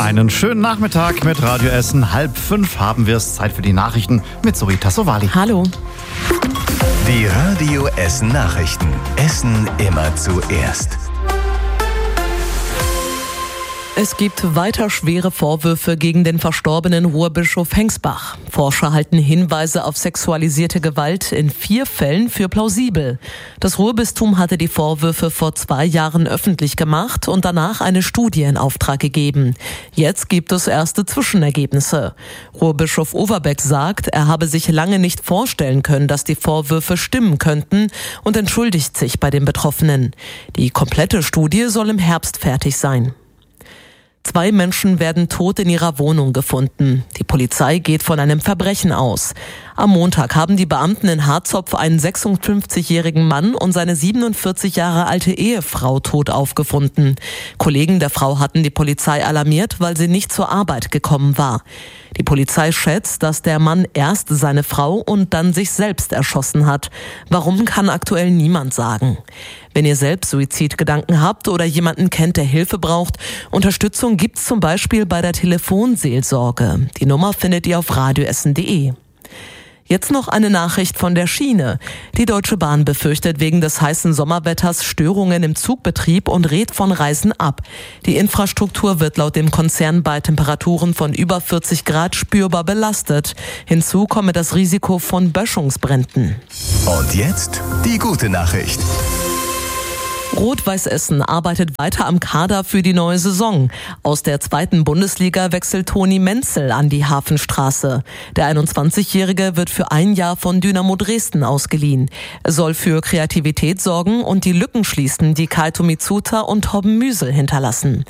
Einen schönen Nachmittag mit Radio Essen. 4:30 haben wir es. Zeit für die Nachrichten mit Zoe Tassovali. Hallo. Die Radio Essen Nachrichten. Essen immer zuerst. Es gibt weiter schwere Vorwürfe gegen den verstorbenen Ruhrbischof Hengsbach. Forscher halten Hinweise auf sexualisierte Gewalt in 4 Fällen für plausibel. Das Ruhrbistum hatte die Vorwürfe vor 2 Jahren öffentlich gemacht und danach eine Studie in Auftrag gegeben. Jetzt gibt es erste Zwischenergebnisse. Ruhrbischof Overbeck sagt, er habe sich lange nicht vorstellen können, dass die Vorwürfe stimmen könnten und entschuldigt sich bei den Betroffenen. Die komplette Studie soll im Herbst fertig sein. 2 Menschen werden tot in ihrer Wohnung gefunden. Die Polizei geht von einem Verbrechen aus. Am Montag haben die Beamten in Harzopf einen 56-jährigen Mann und seine 47 Jahre alte Ehefrau tot aufgefunden. Kollegen der Frau hatten die Polizei alarmiert, weil sie nicht zur Arbeit gekommen war. Die Polizei schätzt, dass der Mann erst seine Frau und dann sich selbst erschossen hat. Warum, kann aktuell niemand sagen. Wenn ihr selbst Suizidgedanken habt oder jemanden kennt, der Hilfe braucht, Unterstützung gibt's zum Beispiel bei der Telefonseelsorge. Die Nummer findet ihr auf radioessen.de. Jetzt noch eine Nachricht von der Schiene. Die Deutsche Bahn befürchtet wegen des heißen Sommerwetters Störungen im Zugbetrieb und rät von Reisen ab. Die Infrastruktur wird laut dem Konzern bei Temperaturen von über 40 Grad spürbar belastet. Hinzu komme das Risiko von Böschungsbränden. Und jetzt die gute Nachricht. Rot-Weiß Essen arbeitet weiter am Kader für die neue Saison. Aus der 2. Bundesliga wechselt Toni Menzel an die Hafenstraße. Der 21-Jährige wird für 1 Jahr von Dynamo Dresden ausgeliehen. Er soll für Kreativität sorgen und die Lücken schließen, die Kaito Mitsuta und Torben Müsel hinterlassen.